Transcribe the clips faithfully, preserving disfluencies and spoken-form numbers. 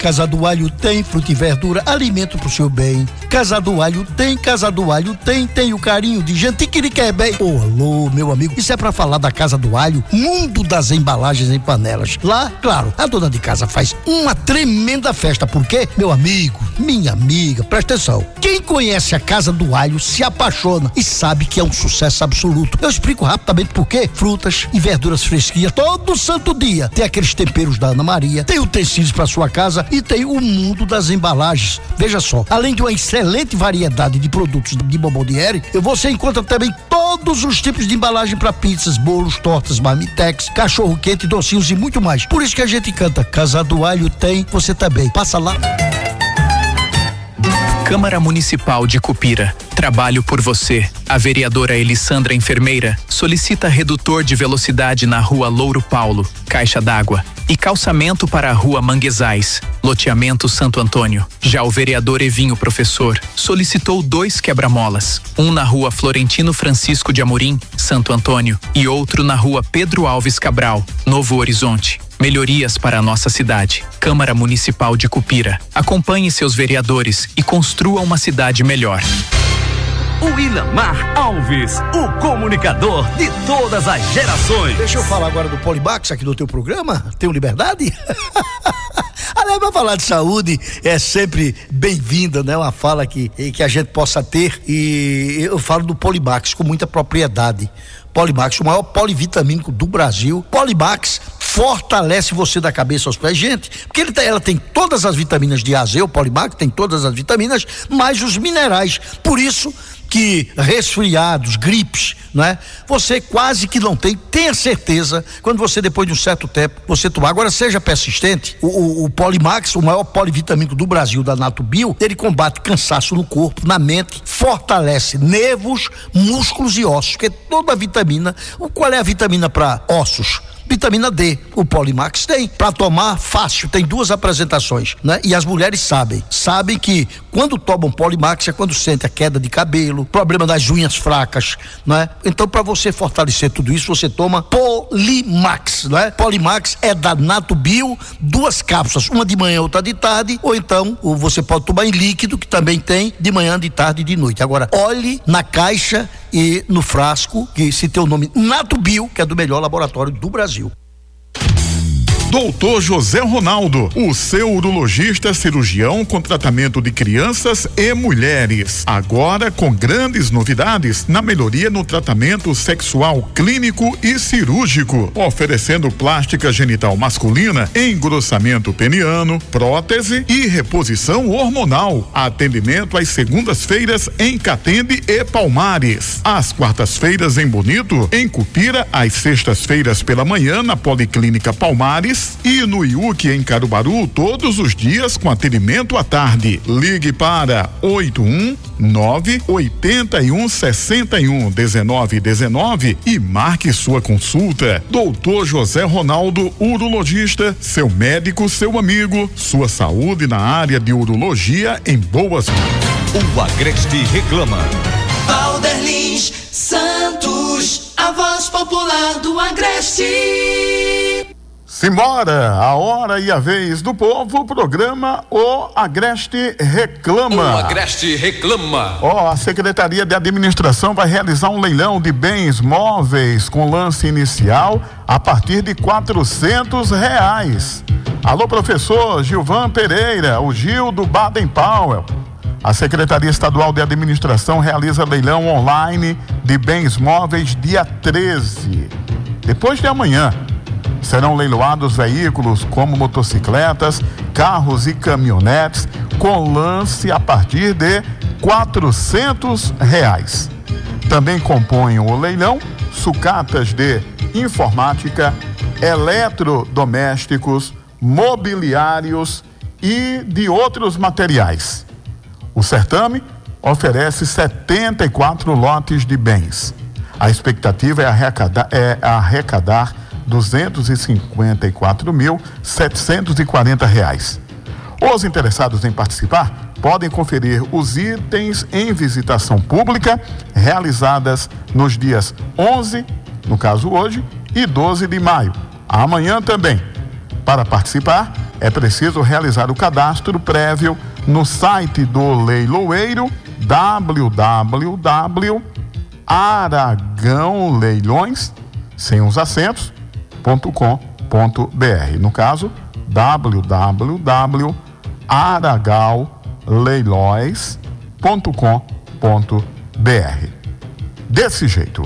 Casa do Alho tem fruta e verdura, alimento pro seu bem. Casa do Alho tem, Casa do Alho tem, tem o carinho de gente que lhe quer bem. Ô, alô, meu amigo, isso é pra falar da Casa do Alho, mundo das embalagens em panelas. Lá, claro, a dona de casa faz uma tremenda festa, porque, meu amigo, minha amiga, presta atenção. Quem conhece a Casa do Alho se apaixona e sabe que é um sucesso absoluto. Eu explico rapidamente por quê. Frutas e verduras fresquinhas todo santo dia. Tem aqueles temperos da Ana Maria, tem utensílios para sua casa e tem o mundo das embalagens. Veja só, além de uma excelente variedade de produtos de Bomboniere, você encontra também todos os tipos de embalagem para pizzas, bolos, tortas, marmitex, cachorro quente, docinhos e muito mais. Por isso que a gente canta Casa do Alho tem, você também. Passa lá. Câmara Municipal de Cupira. Trabalho por você. A vereadora Elissandra Enfermeira solicita redutor de velocidade na rua Louro Paulo, caixa d'água, e calçamento para a rua Manguezais, loteamento Santo Antônio. Já o vereador Evinho Professor solicitou dois quebra-molas, um na rua Florentino Francisco de Amorim, Santo Antônio, e outro na rua Pedro Alves Cabral, Novo Horizonte. Melhorias para a nossa cidade. Câmara Municipal de Cupira. Acompanhe seus vereadores e construa uma cidade melhor. O Ilamar Alves, o comunicador de todas as gerações. Deixa eu falar agora do Polimax aqui no teu programa. Tenho liberdade? Aliás, para falar de saúde é sempre bem-vinda, né? Uma fala que, que a gente possa ter, e eu falo do Polimax com muita propriedade. Polimax, o maior polivitamínico do Brasil. Polimax fortalece você da cabeça aos pés, gente, porque ele tem, ela tem todas as vitaminas de A a Z, o Polimax tem todas as vitaminas, mais os minerais. Por isso que resfriados, gripes, não é? Você quase que não tem, tenha certeza, quando você, depois de um certo tempo, você tomar. Agora, seja persistente, o, o, o Polimax, o maior polivitamínico do Brasil, da Natubio, ele combate cansaço no corpo, na mente, fortalece nervos, músculos e ossos, porque toda vitamina, qual é a vitamina para ossos? Vitamina D, o Polimax tem, para tomar fácil, tem duas apresentações, né? E as mulheres sabem, sabem que quando tomam Polimax é quando sente a queda de cabelo, problema das unhas fracas, né? Então, para você fortalecer tudo isso, você toma Polimax, né? Polimax é da Natubio, duas cápsulas, uma de manhã, outra de tarde, ou então ou você pode tomar em líquido, que também tem de manhã, de tarde e de noite. Agora, olhe na caixa e no frasco, que se tem o nome Natubio, que é do melhor laboratório do Brasil. Doutor José Ronaldo, o seu urologista cirurgião com tratamento de crianças e mulheres. Agora com grandes novidades na melhoria no tratamento sexual clínico e cirúrgico, oferecendo plástica genital masculina, engrossamento peniano, prótese e reposição hormonal. Atendimento às segundas-feiras em Catende e Palmares. Às quartas-feiras em Bonito, em Cupira, às sextas-feiras pela manhã na Policlínica Palmares e no I U C em Caruaru todos os dias com atendimento à tarde. Ligue para oito um nove oito um seis um um nove um nove e marque sua consulta. Doutor José Ronaldo, urologista, seu médico, seu amigo, sua saúde na área de urologia em boas mãos. O Agreste reclama. Valderlins Santos, a voz popular do Agreste. Simbora, a hora e a vez do povo, o programa O Agreste Reclama. O Agreste Reclama. Ó, oh, a Secretaria de Administração vai realizar um leilão de bens móveis com lance inicial a partir de quatrocentos reais. Alô, professor Gilvan Pereira, o Gil do Baden Powell. A Secretaria Estadual de Administração realiza leilão online de bens móveis dia treze. Depois de amanhã, serão leiloados veículos como motocicletas, carros e caminhonetes com lance a partir de quatrocentos reais. Também compõem o leilão sucatas de informática, eletrodomésticos, mobiliários e de outros materiais. O certame oferece setenta e quatro lotes de bens. A expectativa é arrecadar, é arrecadar duzentos e cinquenta e quatro mil setecentos e quarenta reais. Os interessados em participar podem conferir os itens em visitação pública realizadas nos dias onze, no caso hoje, e doze de maio. Amanhã também. Para participar, é preciso realizar o cadastro prévio no site do leiloeiro w w w ponto aragão leilões sem os acentos ponto com ponto b r. No caso, w w w ponto aragão leilões ponto com ponto b r. Desse jeito.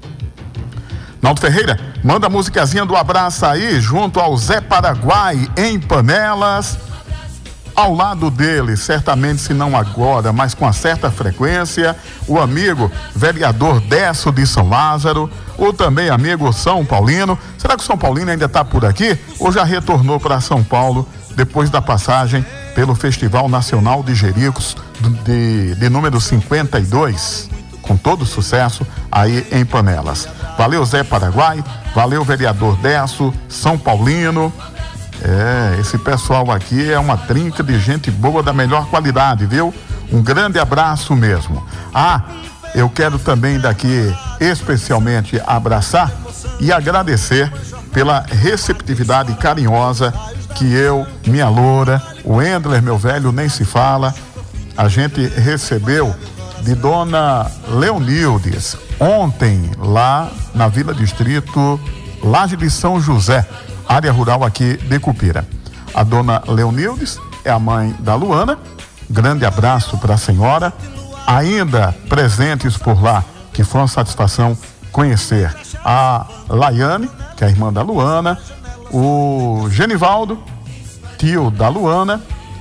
Naldo Ferreira, manda a musicazinha do abraço aí, junto ao Zé Paraguai, em Panelas. Ao lado dele, certamente, se não agora, mas com uma certa frequência, o amigo vereador Décio de São Lázaro, ou também amigo São Paulino. Será que o São Paulino ainda está por aqui? Ou já retornou para São Paulo depois da passagem pelo Festival Nacional de Jericos de, de número cinquenta e dois? Com todo sucesso aí em Panelas. Valeu, Zé Paraguai, valeu, vereador Décio, São Paulino. É, esse pessoal aqui é uma trinca de gente boa da melhor qualidade, viu? Um grande abraço mesmo. Ah, eu quero também daqui especialmente abraçar e agradecer pela receptividade carinhosa que eu, minha loura, o Endler, meu velho, nem se fala, a gente recebeu de dona Leonildes ontem lá na Vila Distrito Laje de São José, área rural aqui de Cupira. A dona Leonildes é a mãe da Luana. Grande abraço para a senhora. Ainda presentes por lá, que foi uma satisfação conhecer a Laiane, que é a irmã da Luana, o Genivaldo, tio da Luana,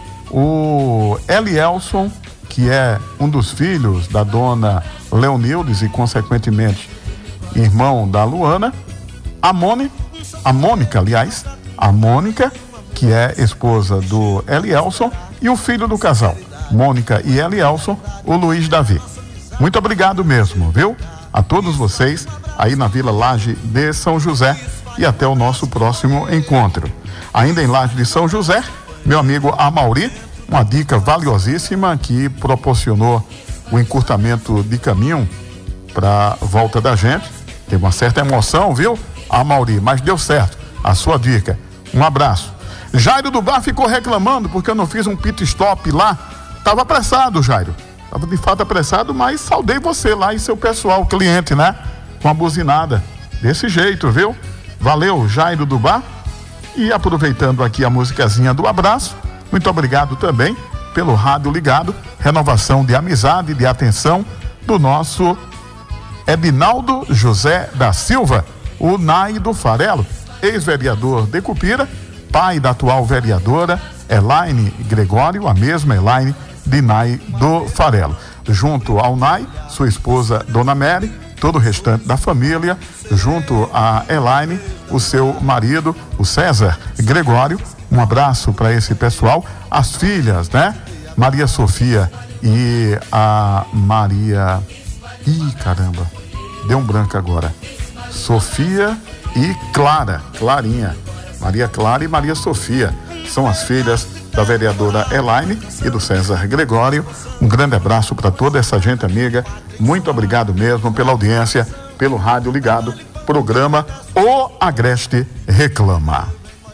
o Elielson, que é um dos filhos da dona Leonildes e, consequentemente, irmão da Luana, a Mônica, a Mônica, aliás, a Mônica, que é esposa do Elielson, e o filho do casal, Mônica e Elielson, o Luiz Davi. Muito obrigado mesmo, viu? A todos vocês aí na Vila Laje de São José e até o nosso próximo encontro. Ainda em Laje de São José, meu amigo Amauri, uma dica valiosíssima que proporcionou o encurtamento de caminho para volta da gente. Teve uma certa emoção, viu, Amauri? Mas deu certo. A sua dica. Um abraço. Jairo do Bar ficou reclamando porque eu não fiz um pit stop lá. Tava apressado, Jairo. Tava de fato apressado, mas saudei você lá e seu pessoal, cliente, né? Com a buzinada. Desse jeito, viu? Valeu, Jairo do Bar. E aproveitando aqui a musicazinha do abraço, muito obrigado também pelo rádio ligado, renovação de amizade e de atenção do nosso Edinaldo José da Silva, o Nai do Farelo, ex-vereador de Cupira, pai da atual vereadora Elaine Gregório, a mesma Elaine de Nai do Farelo. Junto ao Nai, sua esposa Dona Mary, todo o restante da família, junto a Elaine, o seu marido, o César Gregório. Um abraço para esse pessoal, as filhas, né? Maria Sofia e a Maria... Ih, caramba, deu um branco agora. Sofia e Clara, Clarinha. Maria Clara e Maria Sofia são as filhas da vereadora Elaine e do César Gregório. Um grande abraço para toda essa gente amiga. Muito obrigado mesmo pela audiência, pelo rádio ligado, programa O Agreste Reclama.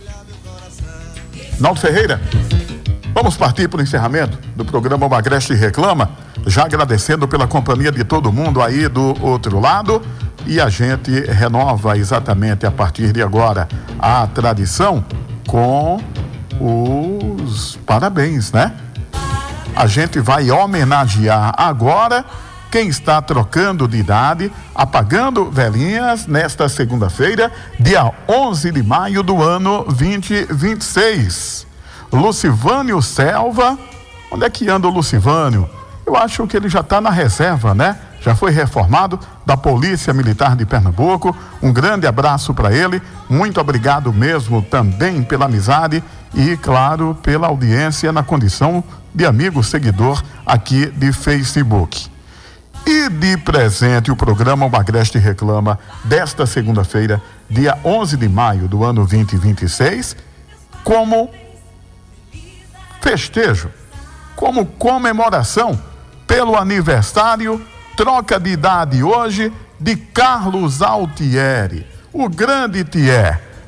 Naldo Ferreira, vamos partir para o encerramento do programa O Agreste Reclama, já agradecendo pela companhia de todo mundo aí do outro lado, e a gente renova exatamente a partir de agora a tradição com os parabéns, né? A gente vai homenagear agora quem está trocando de idade, apagando velhinhas nesta segunda-feira, dia onze de maio do ano vinte e vinte e seis. Lucivânio Selva, onde é que anda o Lucivânio? Eu acho que ele já está na reserva, né? Já foi reformado da Polícia Militar de Pernambuco. Um grande abraço para ele. Muito obrigado mesmo também pela amizade e, claro, pela audiência na condição de amigo seguidor aqui de Facebook. E de presente o programa O Agreste Reclama desta segunda-feira, dia onze de maio do ano vinte e vinte e seis, como festejo, como comemoração pelo aniversário, troca de idade hoje de Carlos Altieri, o grande Thier,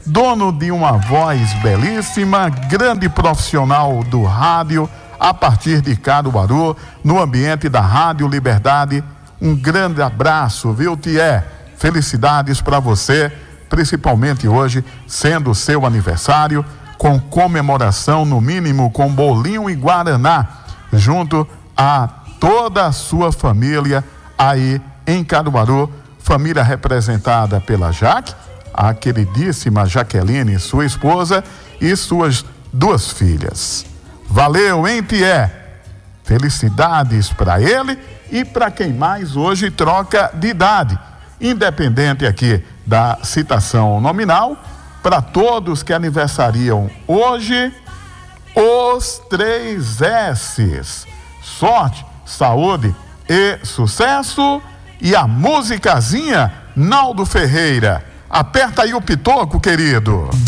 dono de uma voz belíssima, grande profissional do rádio, a partir de Caruaru, no ambiente da Rádio Liberdade. Um grande abraço, viu, Tié? Felicidades para você, principalmente hoje, sendo o seu aniversário, com comemoração, no mínimo, com bolinho e guaraná, junto a toda a sua família aí em Caruaru, família representada pela Jaque, a queridíssima Jaqueline, sua esposa, e suas duas filhas. Valeu, hein, Tié? Felicidades para ele e para quem mais hoje troca de idade. Independente aqui da citação nominal, para todos que aniversariam hoje, os três S's. Sorte, saúde e sucesso. E a musicazinha, Naldo Ferreira. Aperta aí o pitoco, querido.